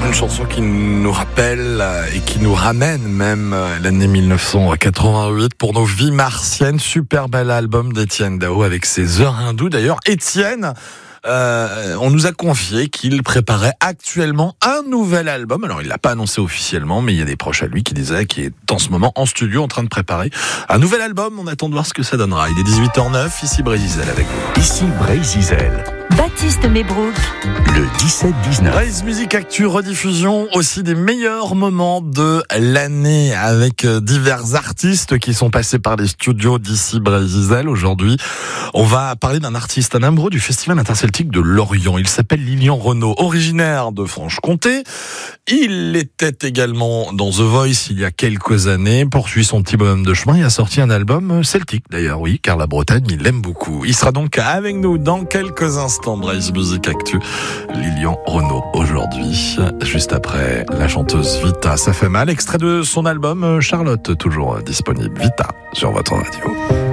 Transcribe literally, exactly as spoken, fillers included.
Une chanson qui nous rappelle et qui nous ramène même à l'année mille neuf cent quatre-vingt-huit pour nos vies martiennes. Super bel album d'Étienne Dao avec ses heures hindoues. D'ailleurs, Étienne, euh, on nous a confié qu'il préparait actuellement un nouvel album. Alors, il l'a pas annoncé officiellement, mais il y a des proches à lui qui disaient qu'il est en ce moment en studio en train de préparer un nouvel album. On attend de voir ce que ça donnera. Il est dix-huit heures neuf, ici Brésil avec vous. Ici Brésil. Baptiste Mebrouk. Le dix-sept dix-neuf. Braise Musique Actu, rediffusion aussi des meilleurs moments de l'année avec divers artistes qui sont passés par les studios d'ici Brésil. Aujourd'hui, on va parler d'un artiste, un amoureux du Festival interceltique de Lorient. Il s'appelle Lilian Renaud, originaire de Franche-Comté. Il était également dans The Voice il y a quelques années, poursuit son petit bonhomme de chemin et a sorti un album celtique d'ailleurs, oui, car la Bretagne, il l'aime beaucoup. Il sera donc avec nous dans quelques instants. Braise Musique Actu, Lilian Renaud aujourd'hui, juste après la chanteuse Vita, ça fait mal, extrait de son album Charlotte, toujours disponible, Vita, sur votre radio.